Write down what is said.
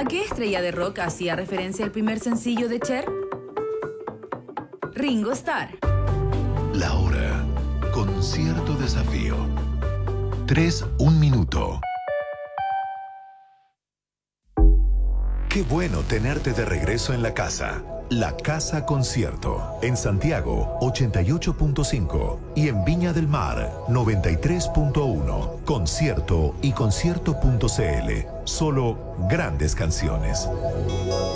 ¿A qué estrella de rock hacía referencia el primer sencillo de Cher? Ringo Starr. La hora con cierto desafío. 3, 1 minuto. Qué bueno tenerte de regreso en la casa. La Casa Concierto. En Santiago, 88.5. Y en Viña del Mar, 93.1. Concierto y concierto.cl. Solo grandes canciones.